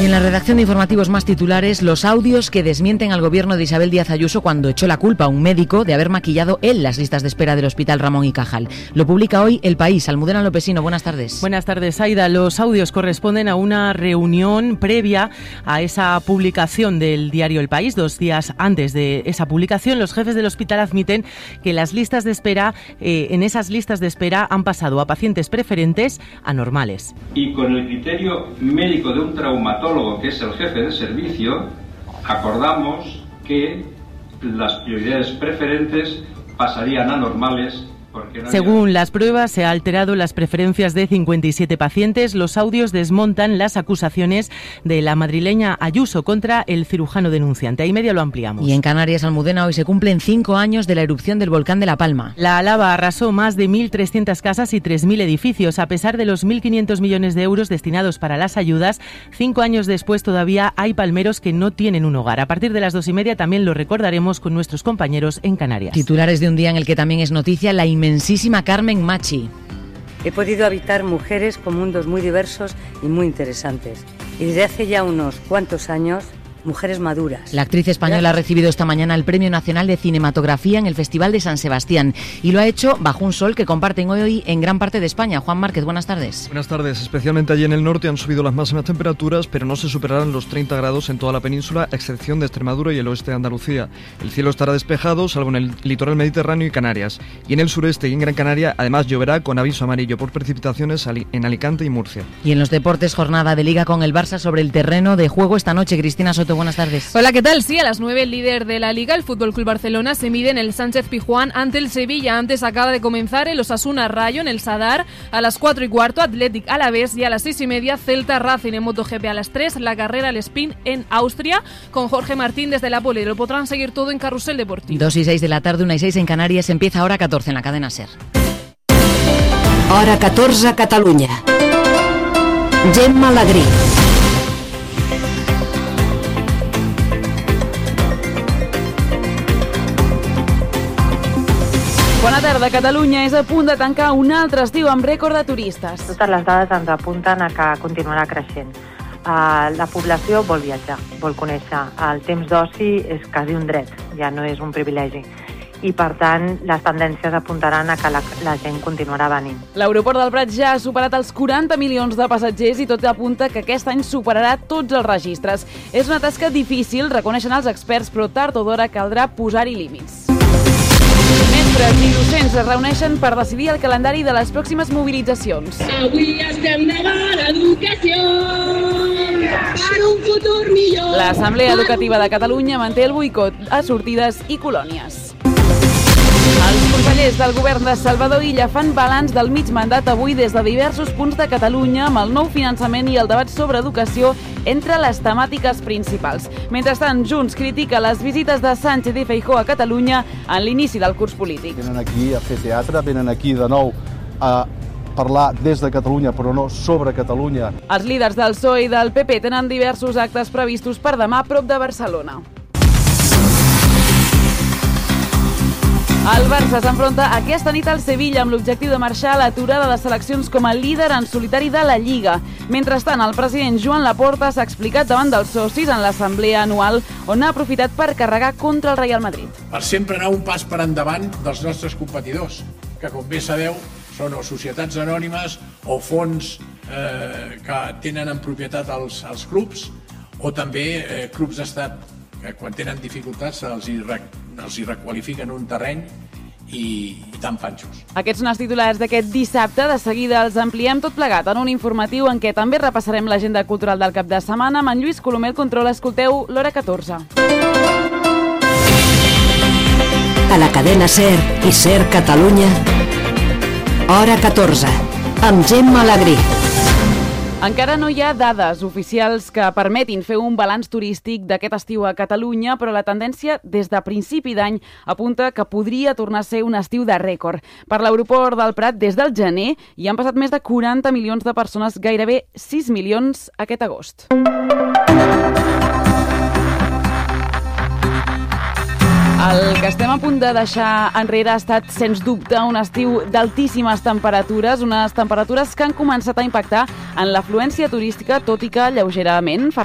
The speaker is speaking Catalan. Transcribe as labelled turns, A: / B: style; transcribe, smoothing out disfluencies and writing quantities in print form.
A: Y en la redacción de informativos más titulares, los audios que desmienten al gobierno de Isabel Díaz Ayuso cuando echó la culpa a un médico de haber maquillado él las listas de espera del Hospital Ramón y Cajal. Lo publica hoy El País. Almudena Lopesino, buenas tardes.
B: Buenas tardes, Aida. Los audios corresponden a una reunión previa a esa publicación del diario El País. 2 días antes de esa publicación, los jefes del hospital admiten que las listas de espera, en esas listas de espera han pasado a pacientes preferentes a normales.
C: Y con el criterio médico de un traumatólogo, que es el jefe de servicio, acordamos que las prioridades preferentes pasarían a normales.
B: Según las pruebas, se ha alterado las preferencias de 57 pacientes. Los audios desmontan las acusaciones de la madrileña Ayuso contra el cirujano denunciante. Ahí media lo ampliamos.
A: Y en Canarias, Almudena, hoy se cumplen 5 años de la erupción del volcán de La Palma.
B: La lava arrasó más de 1.300 casas y 3.000 edificios. A pesar de los 1.500 millones de euros destinados para las ayudas, 5 años después todavía hay palmeros que no tienen un hogar. A partir de las 2:30 también lo recordaremos con nuestros compañeros en Canarias.
A: Titulares de un día en el que también es noticia la inmensísima Carmen Machi.
D: He podido habitar mujeres con mundos muy diversos y muy interesantes. Y desde hace ya unos cuantos años, mujeres maduras.
A: La actriz española ha recibido esta mañana el Premio Nacional de Cinematografía en el Festival de San Sebastián y lo ha hecho bajo un sol que comparten hoy en gran parte de España. Juan Márquez, buenas tardes.
E: Buenas tardes. Especialmente allí en el norte han subido las máximas temperaturas, pero no se superarán los 30 grados en toda la península, a excepción de Extremadura y el oeste de Andalucía. El cielo estará despejado, salvo en el litoral mediterráneo y Canarias. Y en el sureste y en Gran Canaria, además lloverá con aviso amarillo por precipitaciones en Alicante y Murcia.
A: Y en los deportes, jornada de Liga con el Barça sobre el terreno de juego esta noche. Cristina Soto, buenas tardes.
F: Hola, ¿qué tal? Sí, a las 9 el líder de la Liga, el FC Barcelona, se mide en el Sánchez Pizjuán ante el Sevilla. Antes acaba de comenzar el Osasuna Rayo en el Sadar. A las 4:15, Athletic Alavés, y a las 6:30, Celta Racing en MotoGP. A las 3, la carrera al Spin en Austria con Jorge Martín desde la Pole. Lo podrán seguir todo en Carrusel Deportivo.
A: 2:06 de la tarde, 1:06 en Canarias. Empieza Hora 14 en la cadena SER.
G: Hora 14 a Catalunya. Gemma Alegrí.
H: Bona tarda. Catalunya és a punt de tancar un altre estiu amb rècord de turistes.
I: Totes les dades ens apunten a que continuarà creixent. La població vol viatjar, vol conèixer. El temps d'oci és quasi un dret, ja no és un privilegi. I, per tant, les tendències apuntaran a que la gent continuarà venint.
H: L'aeroport del Prat ja ha superat els 40 milions de passatgers i tot apunta que aquest any superarà tots els registres. És una tasca difícil, reconeixen els experts, però tard o d'hora caldrà posar-hi límits. Mestres i docents es reuneixen per decidir el calendari de les pròximes mobilitzacions.
J: Avui estem davant l'educació per un futur millor.
H: L'Assemblea Educativa de Catalunya manté el boicot a sortides i colònies. Els consellers del govern de Salvador Illa fan balanç del mig mandat avui des de diversos punts de Catalunya amb el nou finançament i el debat sobre educació entre les temàtiques principals. Mentrestant, Junts critica les visites de Sánchez i Feijóo a Catalunya en l'inici del curs polític.
K: Venen aquí a fer teatre, venen aquí de nou a parlar des de Catalunya, però no sobre Catalunya.
H: Els líders del PSOE i del PP tenen diversos actes previstos per demà a prop de Barcelona. El Barça s'enfronta aquesta nit al Sevilla amb l'objectiu de marxar a l'aturada de seleccions com a líder en solitari de la Lliga. Mentrestant, el president Joan Laporta s'ha explicat davant dels socis en l'assemblea anual on ha aprofitat per carregar contra el Real Madrid.
L: Per sempre anar un pas per endavant dels nostres competidors, que com bé sabeu són o societats anònimes o fons que tenen en propietat els clubs o també clubs d'estat que quan tenen dificultats els hi requalifiquen un terreny i tan panxos.
H: Aquests són els titulars d'aquest dissabte. De seguida els ampliem tot plegat en un informatiu en què també repassarem l'agenda cultural del cap de setmana. Amb en Lluís Colomer al control, escolteu l'Hora 14.
G: A la cadena SER i SER Catalunya, Hora 14, amb Gemma Alegrí.
H: Encara no hi ha dades oficials que permetin fer un balanç turístic d'aquest estiu a Catalunya, però la tendència des de principi d'any apunta que podria tornar a ser un estiu de rècord. Per l'aeroport del Prat, des del gener, hi han passat més de 40 milions de persones, gairebé 6 milions aquest agost. El que estem a punt de deixar enrere ha estat, sens dubte, un estiu d'altíssimes temperatures, unes temperatures que han començat a impactar en l'afluència turística, tot i que lleugerament.